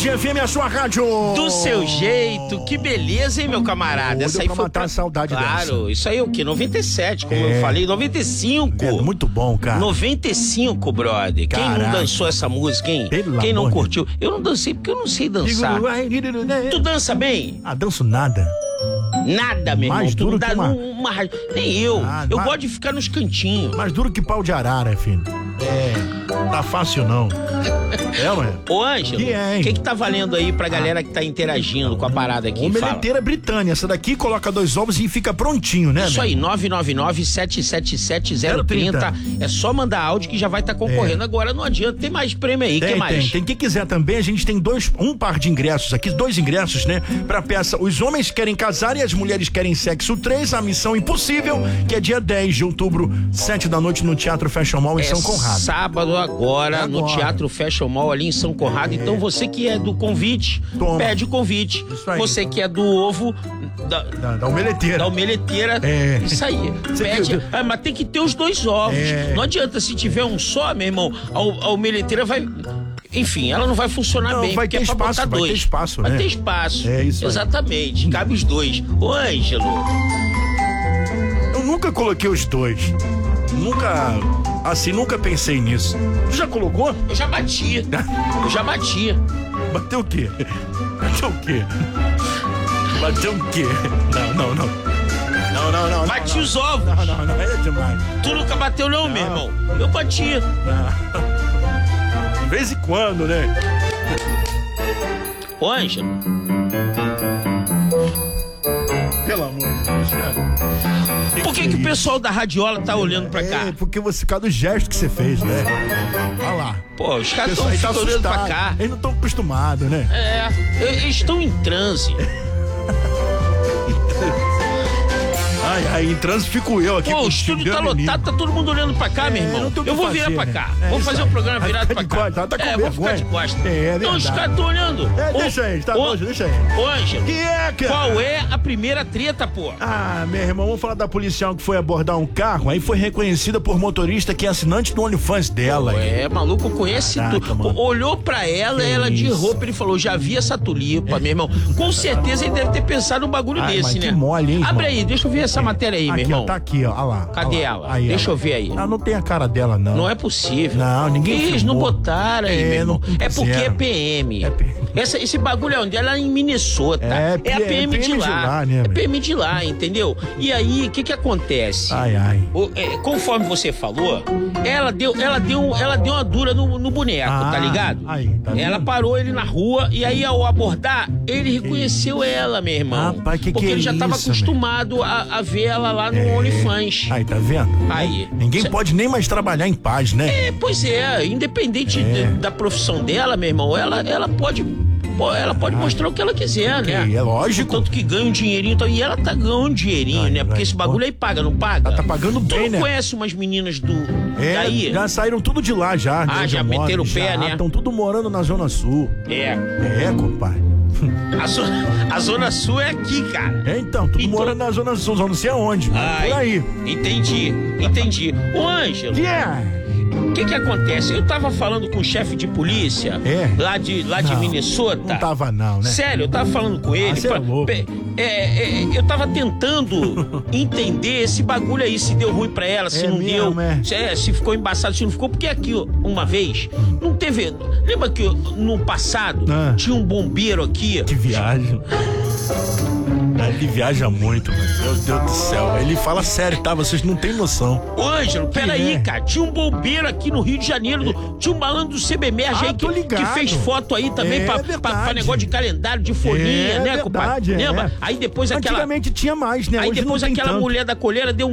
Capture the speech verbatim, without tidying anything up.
Band F M, a sua rádio. Do seu jeito, que beleza, hein, meu camarada? Oh, Essa deu aí pra foi matar pra... a saudade Claro, dessa. isso aí é o quê? noventa e sete, como É. eu falei, noventa e cinco. É muito bom, cara. noventa e cinco, brother. Quem não Caraca. dançou essa música, hein? Pelo Quem não amor de curtiu? Eu não dancei porque eu não sei dançar. Tu dança bem? Ah, danço nada. Nada, meu Mais irmão. Tu duro não dá que uma- num- uma... Nem eu. Ah, eu mas- gosto de ficar nos cantinhos. Mais duro que pau de arara, filho. É, tá fácil não. É, ué? Ô, Ângelo, Que é, hein? o que que tá valendo aí pra galera que tá interagindo com a parada aqui? Fala. Omeleteira Britânia. Essa daqui coloca dois ovos e fica prontinho, né? Isso meu? aí, nove nove nove, sete sete sete, zero três zero. É só mandar áudio que já vai estar concorrendo. É. Agora não adianta, tem mais prêmio aí. O que Tem, mais? tem, tem. Quem quiser também, a gente tem dois, um par de ingressos aqui, dois ingressos, né? Pra peça Os Homens Querem Casar e as Mulheres Querem Sexo três, a Missão Impossível, que é dia dez de outubro, sete da noite, no Teatro Fashion Mall em É São Conrado. sábado agora, É no agora. Teatro Fashion Mall ali em São Conrado. Então você que é do convite, Toma. pede o convite. Isso aí. Você que é do ovo, da, Da, da omeleteira. da omeleteira, É. isso aí. Você Pede, viu? ah, mas tem que ter os dois ovos. É. Não adianta se tiver um só, meu irmão, a, a omeleteira vai... Enfim, ela não vai funcionar Não, bem, vai porque ter é pra espaço, botar vai dois. ter espaço, vai né? ter espaço. É isso aí. Exatamente, cabe os dois. Ô, Ângelo, Eu nunca coloquei os dois. Nunca, assim, nunca pensei nisso. Tu já colocou? eu já bati. Eu já bati. Bateu o quê? Bateu o quê? Bateu o quê? Não, não, não. Não, não, não. Bati não, os ovos. Não, não, não, é demais. Tu nunca bateu não, meu irmão? Eu bati. Não. De vez em quando, né? Ô, Ângelo, Pelo amor de Deus, cara. por que que o pessoal da radiola tá olhando pra cá? É, porque você, por causa do gesto que você fez, né? Olha lá. Pô, os O caras pessoal estão aí tá olhando pra assustado. cá. Eles não estão acostumados, né? É, eles estão em transe. Ai, ai, em trânsito fico eu aqui Pô, com o estúdio tá menino. lotado, tá todo mundo olhando pra cá, É, meu não irmão. tem o que Eu vou fazer, virar pra né? cá. É vou isso fazer aí. o programa Vai virado ficar pra de cá. costas, tá- tá com é, vou ficar vergonha. de costas. É, é Não, os verdade. caras estão olhando. É, Ô, deixa aí, tá ô, bom, deixa aí. Ô, Ângelo, Que é, cara? qual é a primeira treta, pô? Ah, meu irmão, vamos falar da policial que foi abordar um carro, aí foi reconhecida por motorista que é assinante do OnlyFans dela. hein? É, maluco, conhece Caraca, tudo. mano. Olhou pra ela, Que ela de isso? roupa, ele falou, já vi essa tulipa, meu irmão. Com certeza ele deve ter pensado num bagulho Ai, desse, mas né? que mole, hein, Abre irmão? aí, deixa eu ver essa matéria aí, Aqui, meu irmão. ó, tá aqui, ó, olha lá. Cadê olha lá. ela? Aí, Deixa ela. eu ver aí. Não, não tem a cara dela, não. Não é possível. Não, ninguém Eles filmou. não botaram aí, É, meu irmão. não É porque é fizeram. P M. É P M. Essa, esse bagulho é onde? Ela é em Minnesota. É, É, P- a P M, é de lá. né, é meu? P M de lá, entendeu? E aí, o que que acontece? Ai, ai. O- é, conforme você falou, ela deu, ela deu, ela deu uma dura no, no boneco, Ah, tá ligado? aí, tá ela vendo? parou ele na rua e aí ao abordar, ele reconheceu ela, meu irmão. Rapaz, que que porque é ele já tava isso, acostumado a, a ver ela lá no É. OnlyFans. Aí, tá vendo? Aí. Ninguém Cê- pode nem mais trabalhar em paz, né? É, pois é, independente É. de- da profissão dela, meu irmão, ela, ela pode. pô, Ela pode mostrar o que ela quiser, né? É lógico. Tanto que ganha um dinheirinho. Então, e ela tá ganhando um dinheirinho, Ai, né? Porque vai, esse bagulho pô. aí paga, não paga? Ela tá pagando tu bem, não né? conhece umas meninas do. É, daí? já saíram tudo de lá já. de Ah, onde já eu moro, meteram o pé, já, né? Estão tudo morando na Zona Sul. É. É, compadre. A, zo- a Zona Sul é aqui, cara. É, então, tudo Então- morando na Zona Sul, só não sei aonde. mas Ai, Por aí. Entendi, entendi. Ô, Ângelo, Que é? o que que acontece? Eu tava falando com o chefe de polícia É? lá de, lá de Não, Minnesota. Não tava não, né? Sério, eu tava falando com ele. cê é fa- louco. pe- é, é, eu tava tentando entender esse bagulho aí, se deu ruim pra ela, se É não mesmo, deu, é. se, é, se ficou embaçado, se não ficou. Porque aqui, ó, uma vez, não teve. Lembra que no passado Ah. tinha um bombeiro aqui? Que viagem. Ele viaja muito, mano. Meu Deus do céu. Ele fala sério, tá? Vocês não têm noção. Ô, Ângelo, peraí, é? cara. Tinha um bombeiro aqui no Rio de Janeiro. do- Tinha um malandro do C B M E R Ah, aí que, tô ligado. que fez foto aí também É pra, pra, verdade. pra negócio de calendário, de folhinha, É né, verdade, compadre? é. Lembra? Aí depois aquela. Antigamente tinha mais, né? Aí Hoje depois não tem aquela tanto. mulher da colheira deu um